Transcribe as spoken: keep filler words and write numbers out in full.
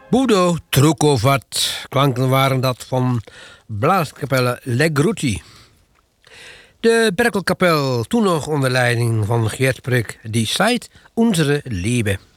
Budo Trukovat, klanken waren dat van blaaskapelle Le Grutti. De Berkelkapel, toen nog onder leiding van Geert Prik, die Zeit unsere Liebe.